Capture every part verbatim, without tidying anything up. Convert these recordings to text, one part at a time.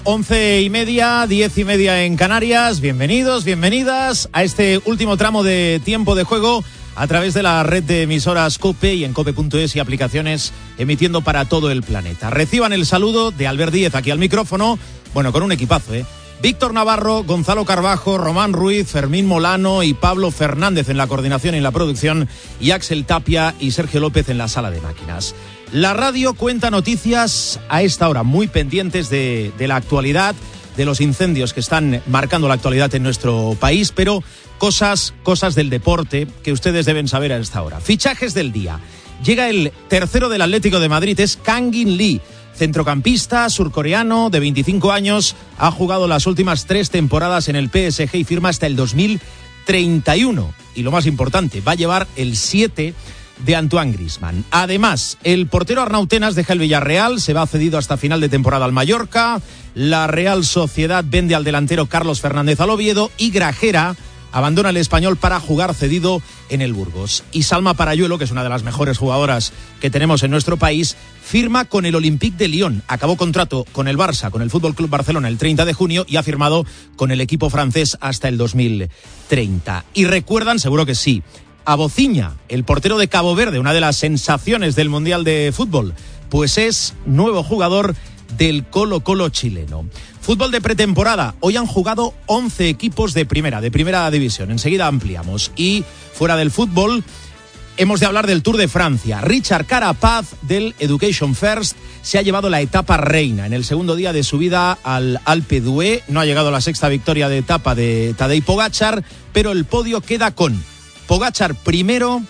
Once y media, diez y media en Canarias. Bienvenidos, bienvenidas a este último tramo de tiempo de juego a través de la red de emisoras COPE y en cope punto es y aplicaciones emitiendo para todo el planeta. Reciban el saludo de Albert Díez aquí al micrófono, bueno, con un equipazo, ¿eh? Víctor Navarro, Gonzalo Carbajo, Román Ruiz, Fermín Molano y Pablo Fernández en la coordinación y en la producción y Axel Tapia y Sergio López en la sala de máquinas. La radio cuenta noticias a esta hora, muy pendientes de, de la actualidad, de los incendios que están marcando la actualidad en nuestro país, pero cosas, cosas del deporte que ustedes deben saber a esta hora. Fichajes del día. Llega el tercero del Atlético de Madrid, es Kangin Lee, centrocampista surcoreano de veinticinco años, ha jugado las últimas tres temporadas en el P S G y firma hasta el dos mil treinta y uno. Y lo más importante, va a llevar el siete de Antoine Griezmann. Además, el portero Arnau Tenas deja el Villarreal, se va cedido hasta final de temporada al Mallorca, la Real Sociedad vende al delantero Carlos Fernández al Oviedo y Grajera abandona el Español para jugar cedido en el Burgos. Y Salma Parayuelo, que es una de las mejores jugadoras que tenemos en nuestro país, firma con el Olympique de Lyon. Acabó contrato con el Barça, con el F C Barcelona el treinta de junio y ha firmado con el equipo francés hasta el dos mil treinta. Y recuerdan, seguro que sí, a Bociña, el portero de Cabo Verde, una de las sensaciones del Mundial de Fútbol, pues es nuevo jugador del Colo-Colo chileno. Fútbol de pretemporada. Hoy han jugado once equipos de primera, de primera división. Enseguida ampliamos. Y fuera del fútbol, hemos de hablar del Tour de Francia. Richard Carapaz, del Education First, se ha llevado la etapa reina en el segundo día de subida al Alpe d'Huez. No ha llegado a la sexta victoria de etapa de Tadej Pogačar, pero el podio queda con Pogačar primero,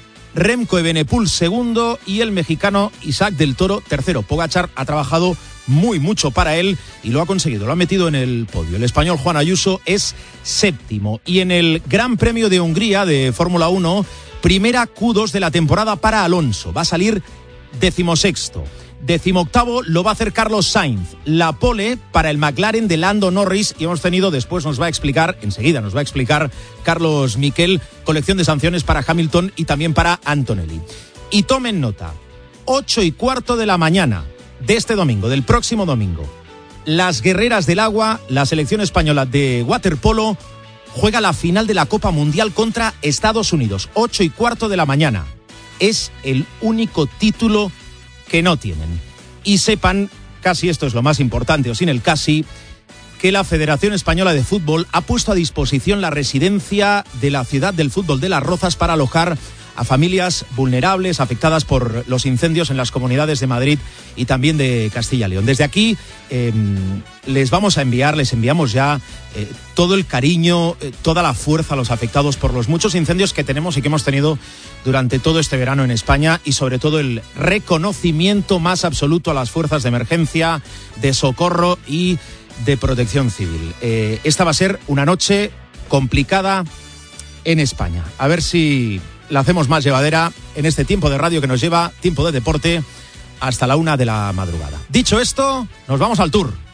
Remco Evenepoel segundo y el mexicano Isaac del Toro tercero. Pogačar ha trabajado muy mucho para él y lo ha conseguido, lo ha metido en el podio. El español Juan Ayuso es séptimo. Y en el Gran Premio de Hungría de Fórmula uno, primera Q dos de la temporada para Alonso. Va a salir decimosexto. Decimoctavo lo va a hacer Carlos Sainz. La pole para el McLaren de Lando Norris y hemos tenido, después nos va a explicar, enseguida nos va a explicar Carlos Miquel, colección de sanciones para Hamilton y también para Antonelli. Y tomen nota, ocho y cuarto de la mañana de este domingo, del próximo domingo, las guerreras del agua, la selección española de waterpolo juega la final de la Copa Mundial contra Estados Unidos. Ocho y cuarto de la mañana. Es el único título que no tienen. Y sepan, casi esto es lo más importante, o sin el casi, que la Federación Española de Fútbol ha puesto a disposición la residencia de la ciudad del fútbol de Las Rozas para alojar a familias vulnerables afectadas por los incendios en las comunidades de Madrid y también de Castilla y León. Desde aquí eh, les vamos a enviar, les enviamos ya eh, todo el cariño, eh, toda la fuerza a los afectados por los muchos incendios que tenemos y que hemos tenido durante todo este verano en España y sobre todo el reconocimiento más absoluto a las fuerzas de emergencia, de socorro y de protección civil. Eh, esta va a ser una noche complicada en España. A ver si la hacemos más llevadera en este tiempo de radio que nos lleva, tiempo de deporte, hasta la una de la madrugada. Dicho esto, nos vamos al Tour.